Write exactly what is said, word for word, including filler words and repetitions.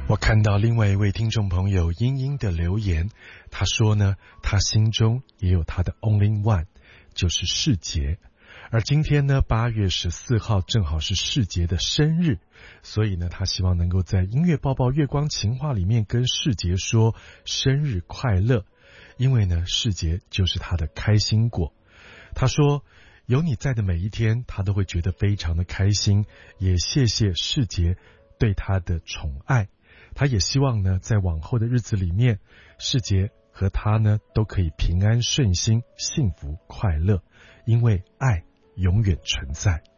我看到另外一位听众朋友英英的留言，他说呢，他心中也有他的 only one， 就是世杰。而今天呢，八月十四号正好是世杰的生日，所以呢，他希望能够在音乐抱抱月光情话里面跟世杰说生日快乐，因为呢，世杰就是他的开心果。他说，有你在的每一天，他都会觉得非常的开心，也谢谢世杰对他的宠爱。他也希望呢，在往后的日子里面，世杰和他呢都可以平安顺心、幸福快乐，因为爱永远存在。